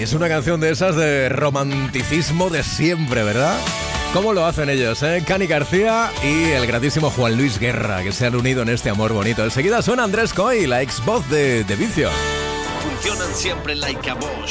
Es una canción de esas de romanticismo de siempre, ¿verdad? ¿Cómo lo hacen ellos, eh? Cani García y el grandísimo Juan Luis Guerra, que se han unido en este amor bonito. Enseguida suena Andrés Coy, la ex voz de Vicio. Funcionan siempre like a boss.